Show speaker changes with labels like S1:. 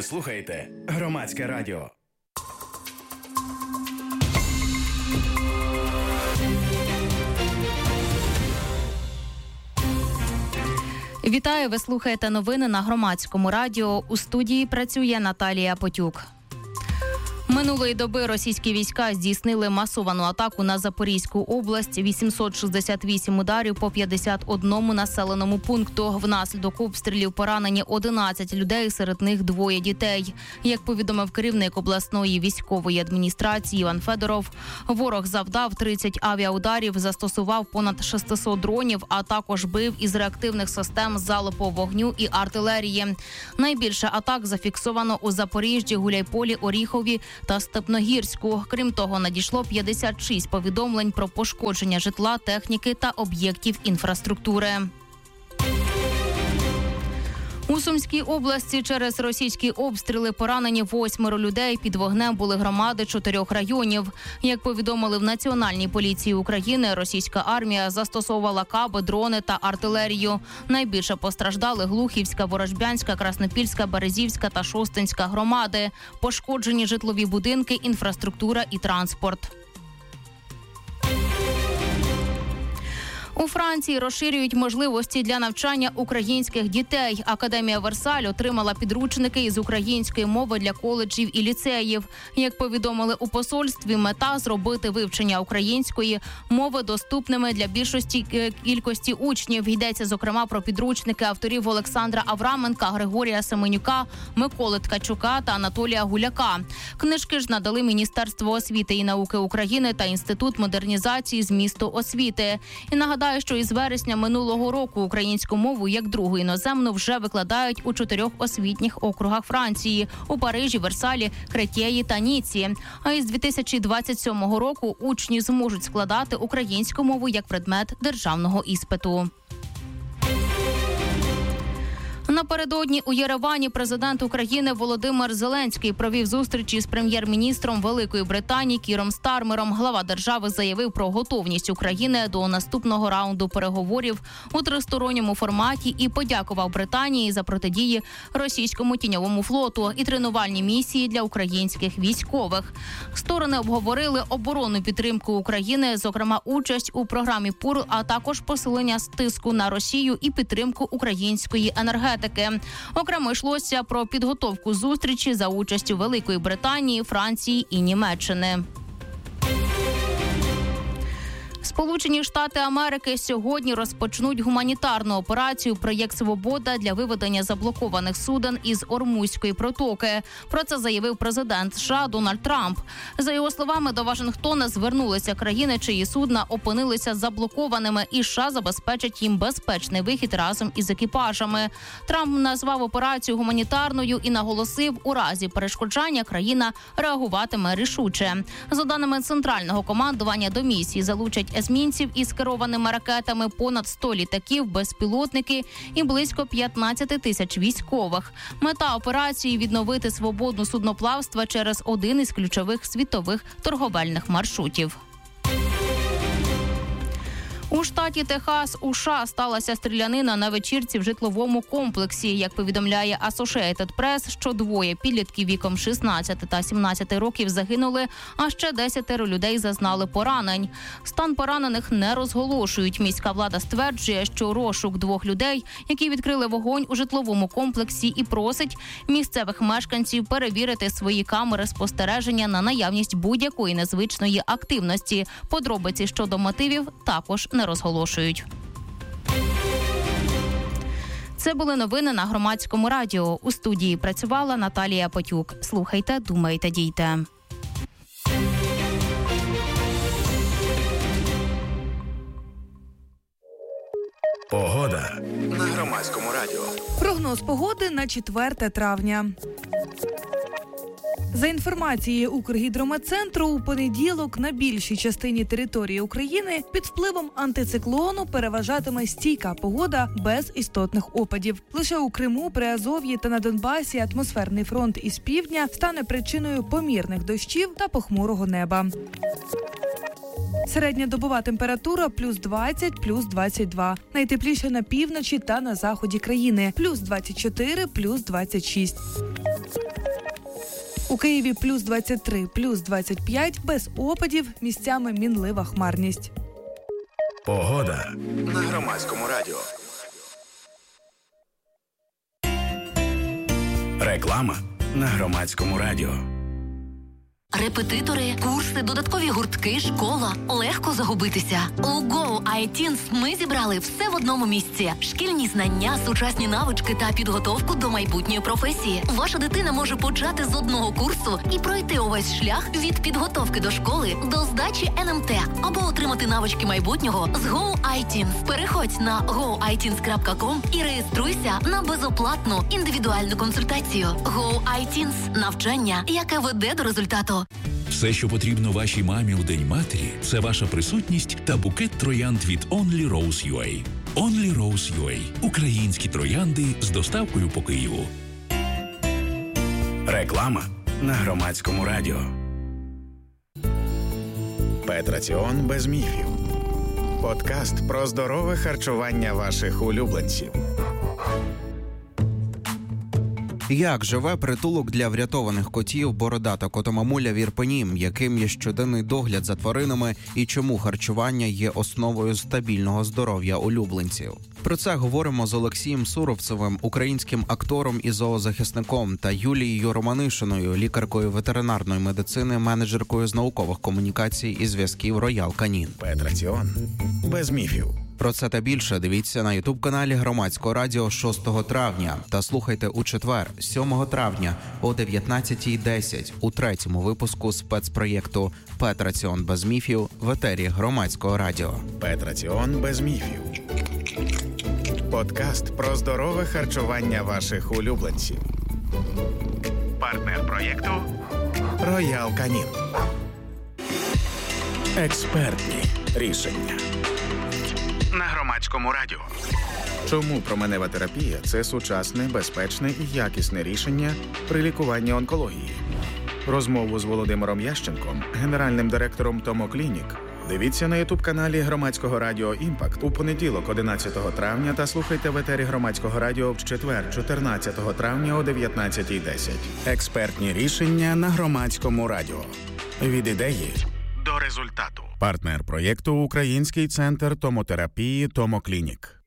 S1: Ви слухаєте Громадське радіо.
S2: Вітаю, ви слухаєте новини на Громадському радіо. У студії працює Наталія Потюк. Минулої доби російські війська здійснили масовану атаку на Запорізьку область. 868 ударів по 51 населеному пункту. Внаслідок обстрілів поранені 11 людей, серед них 2 дітей. Як повідомив керівник обласної військової адміністрації Іван Федоров, ворог завдав 30 авіаударів, застосував понад 600 дронів, а також бив із реактивних систем залпового вогню і артилерії. Найбільше атак зафіксовано у Запоріжжі, Гуляйполі, Оріхові та Степногірську. Крім того, надійшло 56 повідомлень про пошкодження житла, техніки та об'єктів інфраструктури. У Сумській області через російські обстріли поранені 8 людей. Під вогнем були громади 4 районів. Як повідомили в Національній поліції України, російська армія застосовувала каби, дрони та артилерію. Найбільше постраждали Глухівська, Ворожбянська, Краснопільська, Березівська та Шостинська громади. Пошкоджені житлові будинки, інфраструктура і транспорт. У Франції розширюють можливості для навчання українських дітей. Академія Версаль отримала підручники із української мови для коледжів і ліцеїв. Як повідомили у посольстві, мета – зробити вивчення української мови доступними для більшості кількості учнів. Йдеться, зокрема, про підручники авторів Олександра Авраменка, Григорія Семенюка, Миколи Ткачука та Анатолія Гуляка. Книжки ж надали Міністерство освіти і науки України та Інститут модернізації змісту освіти. І нагадаю, що із вересня минулого року українську мову як другу іноземну вже викладають у 4 освітніх округах Франції – у Парижі, Версалі, Кретєї та Ніці. А із 2027 року учні зможуть складати українську мову як предмет державного іспиту. Напередодні у Єревані президент України Володимир Зеленський провів зустрічі з прем'єр-міністром Великої Британії Кіром Стармером. Глава держави заявив про готовність України до наступного раунду переговорів у тристоронньому форматі і подякував Британії за протидії російському тіньовому флоту і тренувальні місії для українських військових. Сторони обговорили оборонну підтримку України, зокрема участь у програмі ПУРЛ, а також посилення тиску на Росію і підтримку української енергетики. Окремо йшлося про підготовку зустрічі за участю Великої Британії, Франції і Німеччини. Сполучені Штати Америки сьогодні розпочнуть гуманітарну операцію «Проєкт Свобода» для виведення заблокованих суден із Ормузької протоки. Про це заявив президент США Дональд Трамп. За його словами, до Вашингтона звернулися країни, чиї судна опинилися заблокованими, і США забезпечать їм безпечний вихід разом із екіпажами. Трамп назвав операцію гуманітарною і наголосив, у разі перешкоджання країна реагуватиме рішуче. За даними Центрального командування, до місії залучать есмінців із керованими ракетами, понад 100 літаків, безпілотники і близько 15 тисяч військових. Мета операції – відновити свободу судноплавства через один із ключових світових торговельних маршрутів. У штаті Техас у США сталася стрілянина на вечірці в житловому комплексі. Як повідомляє Associated Press, що 2 підлітків віком 16 та 17 років загинули, а ще 10 людей зазнали поранень. Стан поранених не розголошують. Міська влада стверджує, що розшук 2 людей, які відкрили вогонь у житловому комплексі, і просить місцевих мешканців перевірити свої камери спостереження на наявність будь-якої незвичної активності. Подробиці щодо мотивів також не розголошують. Це були новини на Громадському радіо. У студії працювала Наталія Потюк. Слухайте, думайте, дійте.
S1: Погода на Громадському радіо.
S3: Прогноз погоди на 4 травня. За інформацією Укргідрометцентру, у понеділок на більшій частині території України під впливом антициклону переважатиме стійка погода без істотних опадів. Лише у Криму, Приазов'ї та на Донбасі атмосферний фронт із півдня стане причиною помірних дощів та похмурого неба. Середньодобова температура плюс 20, плюс 22. Найтепліше на півночі та на заході країни. Плюс 24, плюс 26. У Києві плюс 23, плюс 25, без опадів, місцями мінлива хмарність.
S1: Погода на Громадському радіо. Реклама на Громадському радіо.
S4: Репетитори, курси, додаткові гуртки, школа. Легко загубитися. У Go iTeens ми зібрали все в одному місці. Шкільні знання, сучасні навички та підготовку до майбутньої професії. Ваша дитина може почати з одного курсу і пройти увесь шлях від підготовки до школи до здачі НМТ або отримати навички майбутнього з Go iTeens. Переходь на goiteens.com і реєструйся на безоплатну індивідуальну консультацію. Go iTeens – навчання, яке веде до результату.
S5: Все, що потрібно вашій мамі у День матері, це ваша присутність та букет троянд від Only Rose UA. Only Rose UA – українські троянди з доставкою по Києву.
S1: Реклама на Громадському радіо. Петраціон без міфів. Подкаст про здорове харчування ваших улюбленців.
S6: Як живе притулок для врятованих котів «Бородата котомамуля» в Ірпені, яким є щоденний догляд за тваринами і чому харчування є основою стабільного здоров'я улюбленців. Про це говоримо з Олексієм Суровцевим, українським актором і зоозахисником, та Юлією Романишиною, лікаркою ветеринарної медицини, менеджеркою з наукових комунікацій і зв'язків Роял Канін.
S1: Петраціон без міфів.
S6: Про це та більше дивіться на ютуб-каналі Громадського радіо 6 травня та слухайте у четвер, 7 травня о 19:10 у третьому випуску спецпроєкту «Петраціон без міфів» в етері Громадського радіо.
S1: Петраціон без міфів. Подкаст про здорове харчування ваших улюбленців. Партнер проєкту Роял Канін. Експертні рішення. На Громадському радіо. Чому променева терапія – це сучасне, безпечне і якісне рішення при лікуванні онкології? Розмову з Володимиром Ященком, генеральним директором Томоклінік, дивіться на ютуб-каналі Громадського радіо «Імпакт» у понеділок 11 травня та слухайте в етері Громадського радіо в четвер 14 травня о 19:10. Експертні рішення на Громадському радіо. Від ідеї до результату. Партнер проєкту – Український центр томотерапії «Томоклінік».